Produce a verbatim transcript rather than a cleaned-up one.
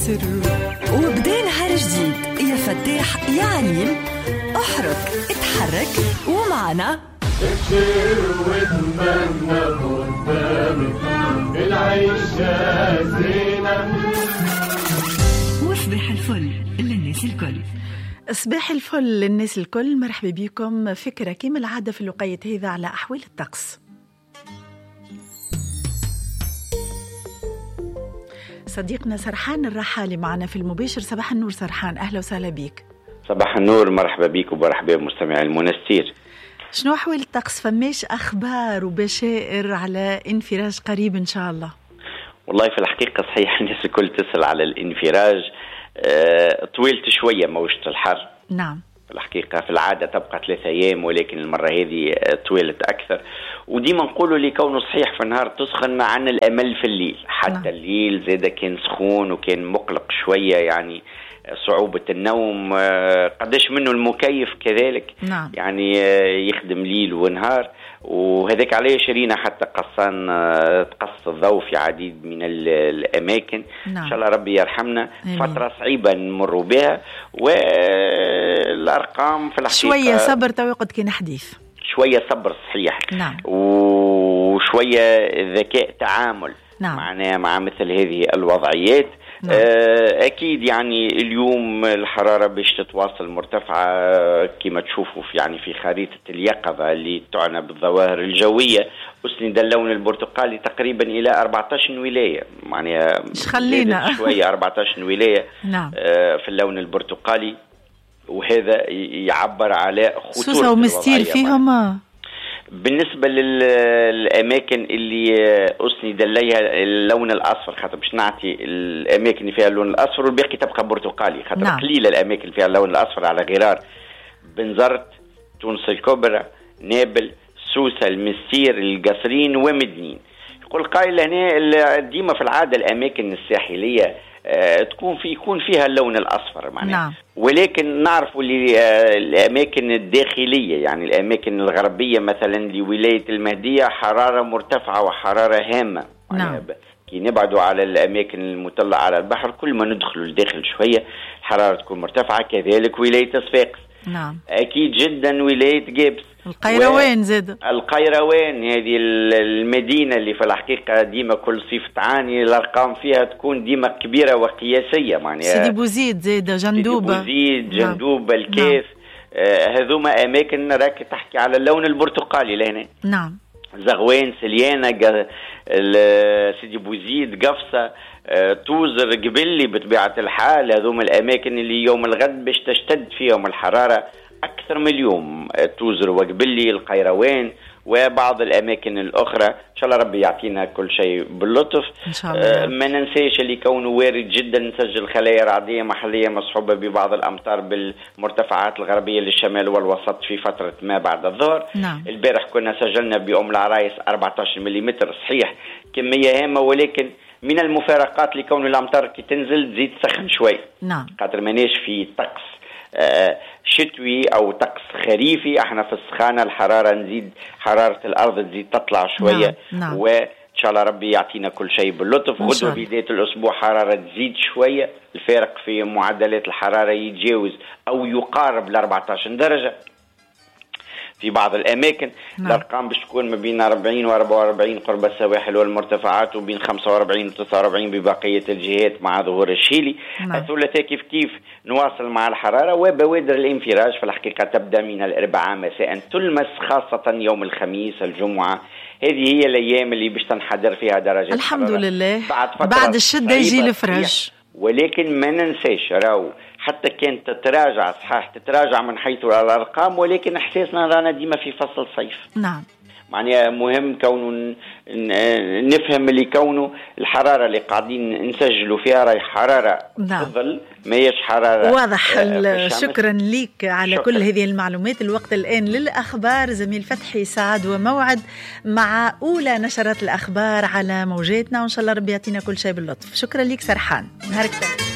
يسر وبدأ نهار جديد. يا فتاح يا عليم، احرك اتحرك ومعنا ابشر واتمنى قدامك العيشة زينة. وصباح الفل للناس الكل. صباح الفل للناس الكل، مرحبا بكم. فكرة كما العادة في الوقيت هذا على أحوال الطقس. صديقنا سرحان الرحالي معنا في المباشر. صباح النور سرحان، أهلا وسهلا بك. صباح النور، مرحبا بك ومرحبا بمستمعي المنستير. شنو أحوال الطقس؟ فماش أخبار وبشائر على انفراج قريب إن شاء الله؟ والله في الحقيقة صحيح الناس الكل تسأل على الانفراج. أه طويلت شوية موجة الحر. نعم. في الحقيقة في العادة تبقى ثلاثة أيام، ولكن المرة هذه طويلت أكثر. وديما نقولوا لي كونه صحيح في النهار تسخن، مع أن الأمل في الليل. حتى نعم. الليل زاد كان سخون وكان مقلق شوية، يعني صعوبة النوم. قداش منه المكيف كذلك. نعم. يعني يخدم ليل ونهار، وهذاك عليه شرينا حتى قصان تقص الضوء في عديد من الأماكن. نعم. إن شاء الله ربي يرحمنا. فترة صعيبة نمر بها، والأرقام في الحقيقة شوية صبر تو قد كان حديث. شوية صبر صحيح. نعم. وشوية ذكاء تعامل. نعم. معنا مع مثل هذه الوضعيات. نعم. أكيد يعني اليوم الحرارة باش تتواصل مرتفعة كما تشوفوا في يعني في خريطة اليقظة اللي تعنى بالظواهر الجوية. أسند اللون البرتقالي تقريبا إلى أربعة عشر ولاية، معناها خلينا شوية أربعة عشر ولاية. نعم. في اللون البرتقالي، وهذا يعبر على خطورة سوسة ومستير فيهم. بالنسبة للأماكن اللي أسند لها اللون الأصفر، خاطر باش نعطي الأماكن اللي فيها اللون الأصفر والباقي تبقى برتقالي، خاطر نعم. قليلة الأماكن اللي فيها اللون الأصفر على غرار. بنزرت، تونس الكبرى، نابل، سوسة، المستير، القصرين ومدنين. يقول قائل هنا ديما في العادة الأماكن الساحلية أه تكون في يكون فيها اللون الأصفر معناه. نعم. ولكن نعرفوا اللي أه الأماكن الداخلية، يعني الأماكن الغربية مثلا لولاية المهدية حرارة مرتفعة وحرارة هامة. نعم. كي نبعدوا على الأماكن المطلة على البحر، كل ما ندخلوا الداخل شوية الحرارة تكون مرتفعة. كذلك ولاية صفاقس. نعم. أكيد جدا ولاية جابس، القيروان زاد. القيروان هذه المدينة اللي في الحقيقة ديما كل صيف تعاني، الأرقام فيها تكون ديما كبيرة وقياسية. معناها سيدي بوزيد زاد، جندوبة، سيدي بوزيد، جندوبة، نعم. الكيف. آه هذوما أماكن راك تحكي على اللون البرتقالي لهنا. نعم. زغوان، سليانة، سيدي بوزيد، قفصة، آه، توزر، قبلي بطبيعة الحال. هذوما الأماكن اللي يوم الغد باش تشتد فيهم الحرارة أكثر من اليوم. توزر وقبلي، القيروان وبعض الأماكن الأخرى. إن شاء الله ربي يعطينا كل شيء باللطف. إن شاء الله. آه ما ننساش اللي كونه وارد جدا نسجل خلايا رعدية محلية مصحوبة ببعض الأمطار بالمرتفعات الغربية للشمال والوسط في فترة ما بعد الظهر. نعم. البارح كنا سجلنا بأم العرايس أربعة عشر ملم، صحيح كمية هامة، ولكن من المفارقات لكون الأمطار كي تنزل تزيد تسخن شوي. نعم. خاطر ماناش في طقس آه شتوي أو طقس خريفي. احنا في السخانة الحرارة نزيد، حرارة الأرض تزيد تطلع شوية. نعم. نعم. وإن شاء الله ربي يعطينا كل شيء باللطف. غدوة في بداية الأسبوع حرارة تزيد شوية، الفارق في معدلات الحرارة يتجاوز أو يقارب ل أربعة عشر درجة في بعض الأماكن. نعم. الأرقام باش تكون ما بين أربعين و أربعة وأربعين قرب السواحل والمرتفعات، وبين خمسة وأربعين و تسعة وأربعين ببقية الجهات مع ظهور الشيلي. نعم. الثلاثاء كيف كيف نواصل مع الحرارة، وبوادر الانفراج في الحقيقة تبدأ من الأربعاء مساء، تلمس خاصة يوم الخميس الجمعة. هذه هي الأيام اللي باش تنحدر فيها درجة الحمد لله. بعد, بعد الشدة يجي الفرج. ولكن ما ننساش راو حتى كانت تتراجع، صحيح تتراجع من حيث الأرقام، ولكن إحساسنا رانا ديما في فصل صيف. نعم. معناها مهم كونه نفهم اللي كونه الحرارة اللي قاعدين نسجلوا فيها راهي حرارة تفضل، ما هيش حرارة واضح. شكرا لك على شكرا. كل هذه المعلومات. الوقت الآن للأخبار. زميل فتحي سعد وموعد مع أولى نشرات الأخبار على موجاتنا، وإن شاء الله ربي يعطينا كل شيء باللطف. شكرا لك سرحان، نهارك